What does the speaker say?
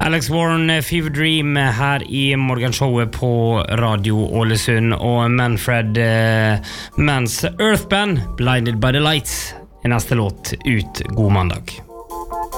Alex Warren, Fever Dream her I morgenshowet på Radio Ålesund og Manfred Manns Earth Band, Blinded by the Lights, neste låt ut. God mandag.